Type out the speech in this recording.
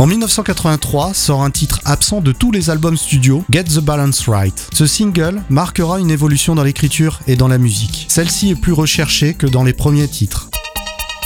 En 1983 sort un titre absent de tous les albums studio, Get the Balance Right. Ce single marquera une évolution dans l'écriture et dans la musique. Celle-ci est plus recherchée que dans les premiers titres.